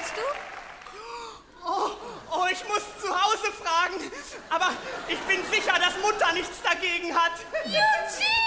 willst du? Oh, ich muss zu Hause fragen. Aber ich bin sicher, dass Mutter nichts dagegen hat. Eugene!